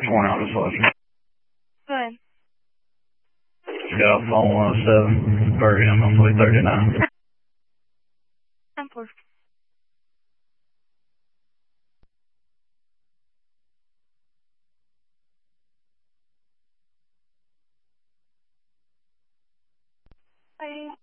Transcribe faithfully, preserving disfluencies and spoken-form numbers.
twenty on this lesson. Good. Got a phone one oh seven, Birmingham, monthly thirty-nine. ten four. Bye.